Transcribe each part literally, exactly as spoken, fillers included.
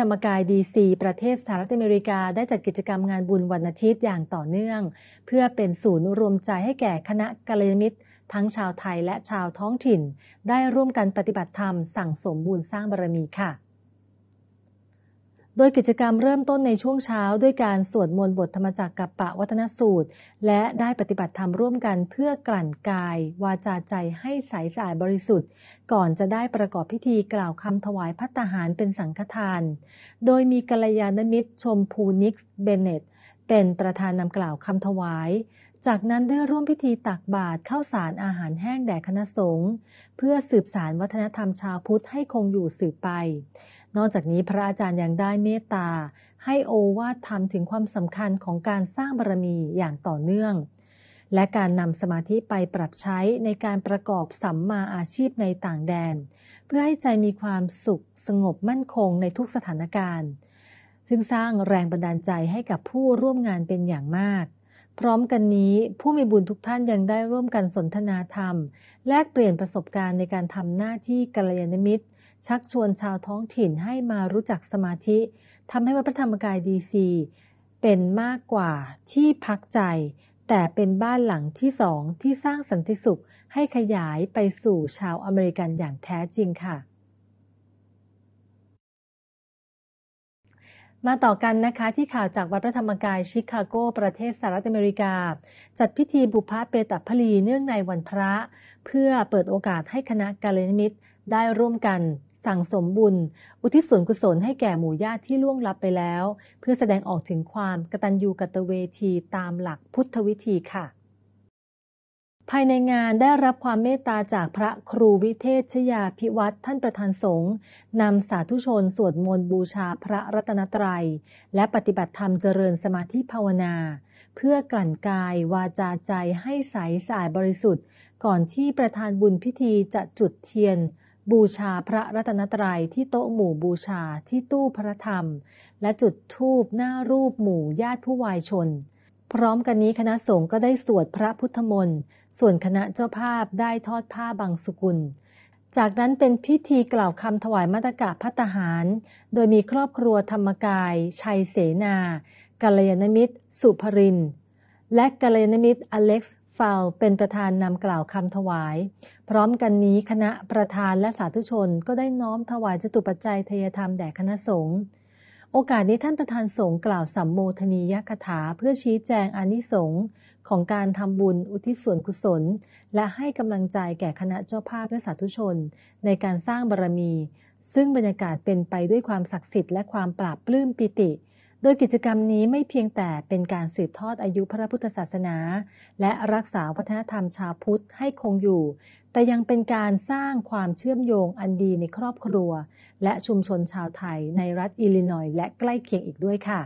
ธรรมกายดีซีประเทศสหรัฐอเมริกาได้จัดกิจกรรมงานบุญวันอาทิตย์อย่างต่อเนื่องเพื่อเป็นศูนย์รวมใจให้แก่คณะกัลยาณมิตรทั้งชาวไทยและชาวท้องถิ่นได้ร่วมกันปฏิบัติธรรมสั่งสมบุญสร้างบารมีค่ะโดยกิจกรรมเริ่มต้นในช่วงเช้าด้วยการสวดมนต์บทธรรมจักรกัปปวัฒนสูตรและได้ปฏิบัติธรรมร่วมกันเพื่อกลั่นกายวาจาใจให้ใสสะอาดบริสุทธิ์ก่อนจะได้ประกอบพิธีกล่าวคำถวายภัตตาหารเป็นสังฆทานโดยมีกัลยาณมิตรชมพูนิกส์เบเนตเป็นประธานนำกล่าวคำถวายจากนั้นได้ร่วมพิธีตักบาตรข้าวสารอาหารแห้งแด่คณะสงฆ์เพื่อสืบสานวัฒนธรรมชาวพุทธให้คงอยู่สืบไปนอกจากนี้พระอาจารย์ยังได้เมตตาให้โอวาทธรรมถึงความสำคัญของการสร้างบารมีอย่างต่อเนื่องและการนำสมาธิไปปรับใช้ในการประกอบสัมมาอาชีพในต่างแดนเพื่อให้ใจมีความสุขสงบมั่นคงในทุกสถานการณ์ซึ่งสร้างแรงบันดาลใจให้กับผู้ร่วมงานเป็นอย่างมากพร้อมกันนี้ผู้มีบุญทุกท่านยังได้ร่วมกันสนทนาธรรมแลกเปลี่ยนประสบการณ์ในการทำหน้าที่กัลยาณมิตรชักชวนชาวท้องถิ่นให้มารู้จักสมาธิทำให้วัดพระธรรมกายดีซีเป็นมากกว่าที่พักใจแต่เป็นบ้านหลังที่สองที่สร้างสันติสุขให้ขยายไปสู่ชาวอเมริกันอย่างแท้จริงค่ะมาต่อกันนะคะที่ข่าวจากวัดพระธรรมกายชิคาโกประเทศสหรัฐอเมริกาจัดพิธีบุพเพเปตพลีเนื่องในวันพระเพื่อเปิดโอกาสให้คณะกัลยาณมิตรได้ร่วมกันสั่งสมบุญอุทิศส่วนกุศลให้แก่หมู่ญาติที่ล่วงลับไปแล้วเพื่อแสดงออกถึงความกตัญญูกตเวทีตามหลักพุทธวิธีค่ะภายในงานได้รับความเมตตาจากพระครูวิเทศชยาภิวัตรท่านประธานสงฆ์นำสาธุชนสวดมนต์บูชาพระรัตนตรัยและปฏิบัติธรรมเจริญสมาธิภาวนาเพื่อกลั่นกายวาจาใจให้ใสสะอาดบริสุทธิ์ก่อนที่ประธานบุญพิธีจะจุดเทียนบูชาพระรัตนตรัยที่โต๊ะหมู่บูชาที่ตู้พระธรรมและจุดธูปหน้ารูปหมู่ญาติผู้วายชนพร้อมกันนี้คณะสงฆ์ก็ได้สวดพระพุทธมนต์ส่วนคณะเจ้าภาพได้ทอดผ้าบังสุกุลจากนั้นเป็นพิธีกล่าวคำถวายมัตตกะภัตตาหารโดยมีครอบครัวธรรมกายชัยเสนากัลยาณมิตรสุภรินทร์และกัลยาณมิตรอเล็กซ์ฟาวเป็นประธานนำกล่าวคำถวายพร้อมกันนี้คณะประธานและสาธุชนก็ได้น้อมถวายจตุปัจจัยทายธรรมแด่คณะสงฆ์โอกาสนี้ท่านประธานสงฆ์กล่าวสัมโมทนียกถาเพื่อชี้แจงอานิสงส์ของการทำบุญอุทิศส่วนกุศลและให้กำลังใจแก่คณะเจ้าภาพและสาธุชนในการสร้างบารมีซึ่งบรรยากาศเป็นไปด้วยความศักดิ์สิทธิ์และความปราบปลื้มปิติโดยกิจกรรมนี้ไม่เพียงแต่เป็นการสืบทอดอายุพระพุทธศาสนาและรักษาวัฒนธรรมชาวพุทธให้คงอยู่แต่ยังเป็นการสร้างความเชื่อมโยงอันดีในครอบครัวและชุมชนชาวไทยในรัฐอิลลินอยส์และใกล้เคียงอีกด้วยค่ะ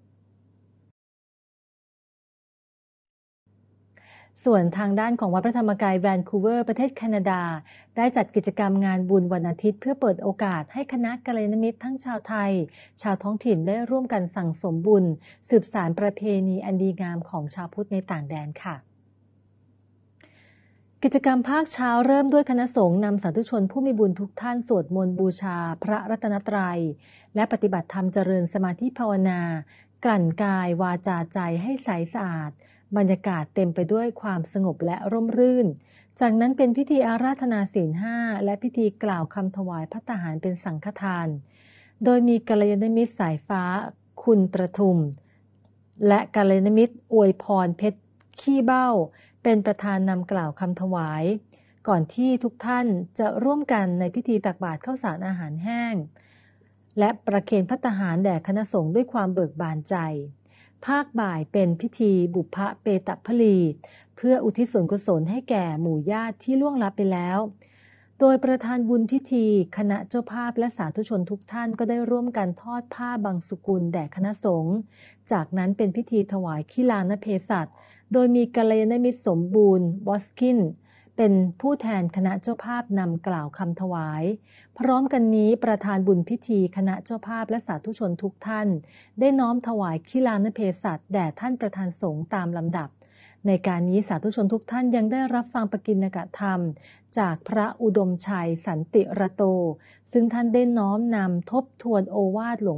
ส่วนทางด้านของวัดพระธรรมกายแวนคูเวอร์ประเทศแคนาดาได้จัดกิจกรรมงานบุญวันอาทิตย์เพื่อเปิดโอกาสให้คณะกัลยาณมิตรทั้งชาวไทยชาวท้องถิ่นได้ร่วมกันสั่งสมบุญสืบสานประเพณีอันดีงามของชาวพุทธในต่างแดนค่ะกิจกรรมภาคเช้าเริ่มด้วยคณะสงฆ์นำสาธุชนผู้มีบุญทุกท่านสวดมนต์บูชาพระรัตนตรัยและปฏิบัติธรรมเจริญสมาธิภาวนากลั่นกายวาจาใจให้ใสสะอาดบรรยากาศเต็มไปด้วยความสงบและร่มรื่นจากนั้นเป็นพิธีอาราธนาศีลห้าและพิธีกล่าวคำถวายภัตตาหารเป็นสังฆทานโดยมีกัลยาณมิตรสายฟ้าคุณประทุมและกัลยาณมิตรอวยพรเพชรขี้เบ้าเป็นประธานนำกล่าวคำถวายก่อนที่ทุกท่านจะร่วมกันในพิธีตักบาตรข้าวสารอาหารแห้งและประเคนภัตตาหารแด่คณะสงฆ์ด้วยความเบิกบานใจภาคบ่ายเป็นพิธีบุพเพเปตพลีเพื่ออุทิศส่วนกุศลให้แก่หมู่ญาติที่ล่วงลับไปแล้วโดยประธานบุญพิธีคณะเจ้าภาพและสาธุชนทุกท่านก็ได้ร่วมกันทอดผ้าบังสุกุลแด่คณะสงฆ์จากนั้นเป็นพิธีถวายขิฬานเพศัตโดยมีกัลยาณมิตรสมบูรณ์วอสกินเป็นผู้แทนคณะเจ้าภาพนำกล่าวคำถวายพร้อมกันนี้ประธานบุญพิธีคณะเจ้าภาพและสาธุชนทุกท่านได้น้อมถวายขิฬานเพศัตแด่ท่านประธานสงฆ์ตามลำดับในการนี้สาธุชนทุกท่านยังได้รับฟังปกิณกธรรมจากพระอุดมชัยสันติระโตซึ่งท่านได้น้อมนำทบทวนโอวาทหลวง